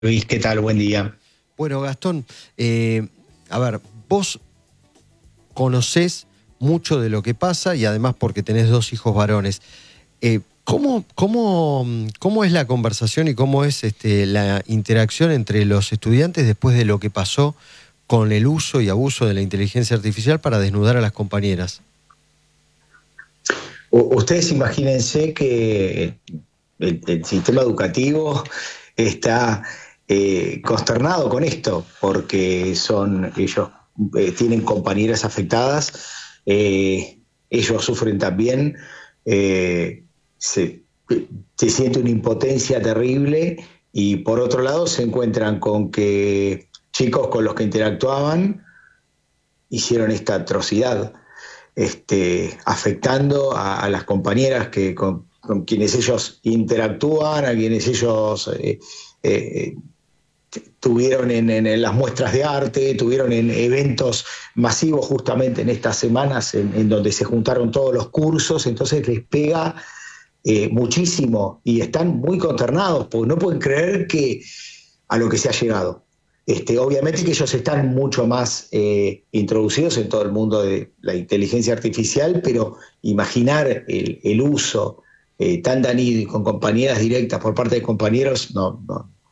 Luis, ¿qué tal? Buen día. Bueno, Gastón, a ver, vos conocés mucho de lo que pasa y además porque tenés dos hijos varones. ¿Cómo es la conversación y cómo es la interacción entre los estudiantes después de lo que pasó con el uso y abuso de la inteligencia artificial para desnudar a las compañeras? Ustedes imagínense que el sistema educativo está consternado con esto, porque ellos tienen compañeras afectadas, ellos sufren también, eh, se, se siente una impotencia terrible y por otro lado se encuentran con que chicos con los que interactuaban hicieron esta atrocidad, afectando a las compañeras con quienes ellos interactúan, a quienes ellos tuvieron en las muestras de arte, tuvieron en eventos masivos justamente en estas semanas en donde se juntaron todos los cursos, entonces les pega muchísimo y están muy consternados porque no pueden creer que a lo que se ha llegado. Obviamente que ellos están mucho más introducidos en todo el mundo de la inteligencia artificial, pero imaginar el uso tan dañino y con compañeras directas por parte de compañeros, no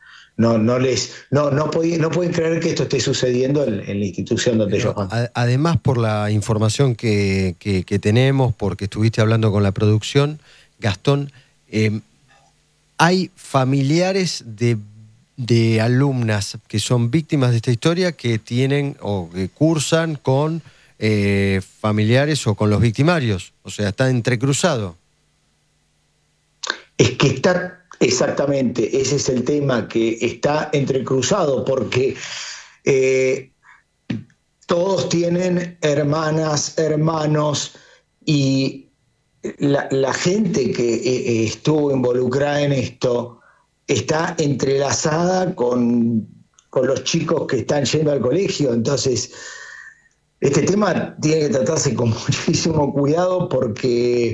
pueden creer que esto esté sucediendo en la institución donde ellos van. Además, por la información que tenemos, porque estuviste hablando con la producción, Gastón, hay familiares de alumnas que son víctimas de esta historia que tienen o que cursan con familiares o con los victimarios, o sea, está entrecruzado. Es que está, exactamente, ese es el tema, que está entrecruzado porque todos tienen hermanas, hermanos y la gente que estuvo involucrada en esto está entrelazada con los chicos que están yendo al colegio. Entonces, este tema tiene que tratarse con muchísimo cuidado porque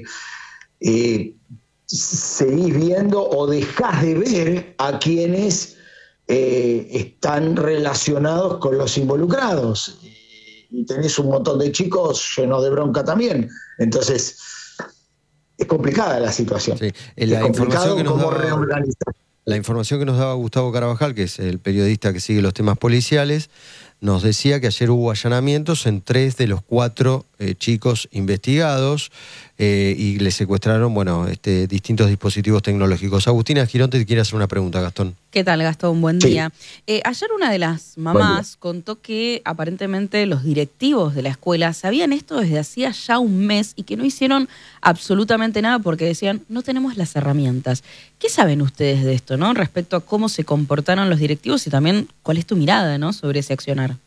seguís viendo o dejás de ver a quienes están relacionados con los involucrados. Y tenés un montón de chicos llenos de bronca también. Entonces, es complicada la situación. Sí. Es complicado cómo reorganizar. La información que nos daba Gustavo Carabajal, que es el periodista que sigue los temas policiales, nos decía que ayer hubo allanamientos en 3 de los 4 chicos investigados y le secuestraron, distintos dispositivos tecnológicos. Agustina Gironte te quiere hacer una pregunta, Gastón. ¿Qué tal, Gastón? Buen Sí. día. Ayer una de las mamás contó que aparentemente los directivos de la escuela sabían esto desde hacía ya un mes y que no hicieron absolutamente nada porque decían, no tenemos las herramientas. ¿Qué saben ustedes de esto, no? Respecto a cómo se comportaron los directivos y también cuál es tu mirada, ¿no?, sobre ese accionar.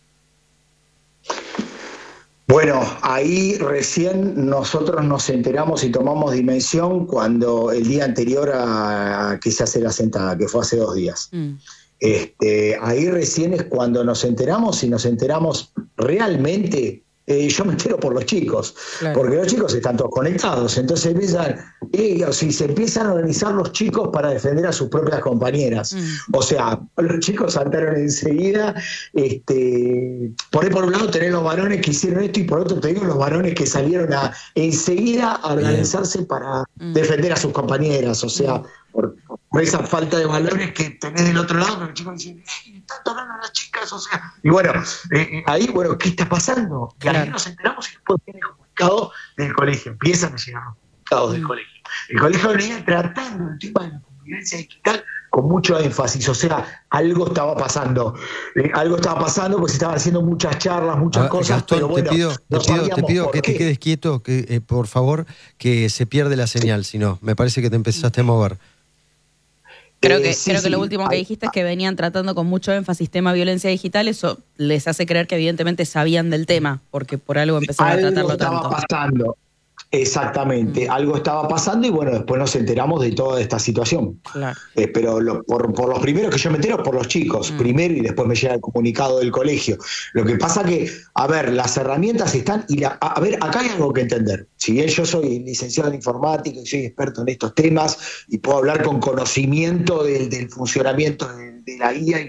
Bueno, ahí recién nosotros nos enteramos y tomamos dimensión cuando el día anterior a que se hace la sentada, que fue hace 2 días. Ahí recién es cuando nos enteramos y nos enteramos realmente. Yo me entero por los chicos, claro, porque los chicos están todos conectados, entonces se empiezan a organizar los chicos para defender a sus propias compañeras. O sea, los chicos saltaron enseguida, por un lado tenés los varones que hicieron esto y por otro te digo los varones que salieron enseguida a organizarse para defender a sus compañeras, o sea, por esa falta de valores que tenés del otro lado, pero los chicos dicen, están tocando a las chicas, o sea, y ahí, ¿qué está pasando? Que ahí nos enteramos y después viene el comunicado del colegio, empiezan a llegar los comunicados del colegio. El colegio venía tratando el tema de la convivencia digital con mucho énfasis, o sea, algo estaba pasando porque se estaban haciendo muchas charlas, muchas cosas, Gastón, pero bueno, te pido que te quedes quieto, que por favor, que se pierde la señal, si no, me parece que te empezaste a mover. Creo que lo último que dijiste es que venían tratando con mucho énfasis tema violencia digital. Eso les hace creer que evidentemente sabían del tema, porque por algo empezaron a tratarlo tanto. Exactamente, algo estaba pasando y bueno, después nos enteramos de toda esta situación. Claro. Pero por los primeros que yo me entero, por los chicos, primero, y después me llega el comunicado del colegio. Lo que pasa que, a ver, las herramientas están, a ver, acá hay algo que entender. Si bien yo soy licenciado en informática y soy experto en estos temas y puedo hablar con conocimiento del funcionamiento de la IA